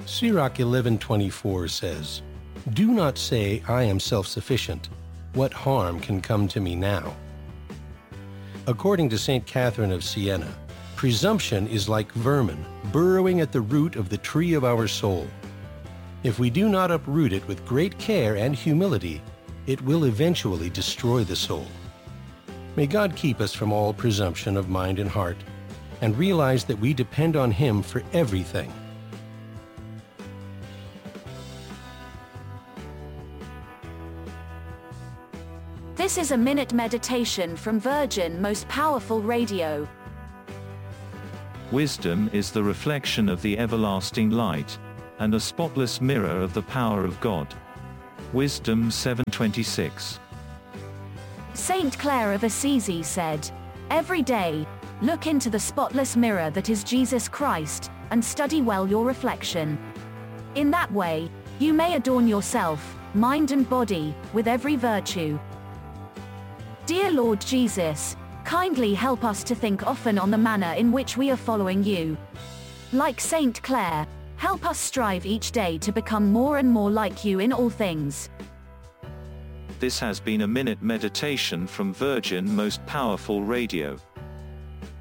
Sirach 11:24 says, "Do not say, I am self-sufficient. What harm can come to me now?" According to St. Catherine of Siena, presumption is like vermin burrowing at the root of the tree of our soul. If we do not uproot it with great care and humility, it will eventually destroy the soul. May God keep us from all presumption of mind and heart, and realize that we depend on Him for everything. This is a minute meditation from Virgin Most Powerful Radio. Wisdom is the reflection of the everlasting light, and a spotless mirror of the power of God. Wisdom 7:26. Saint Clare of Assisi said, "Every day, look into the spotless mirror that is Jesus Christ, and study well your reflection. In that way, you may adorn yourself, mind and body, with every virtue." Dear Lord Jesus, kindly help us to think often on the manner in which we are following you. Like Saint Clare, help us strive each day to become more and more like you in all things. This has been a minute meditation from Virgin Most Powerful Radio.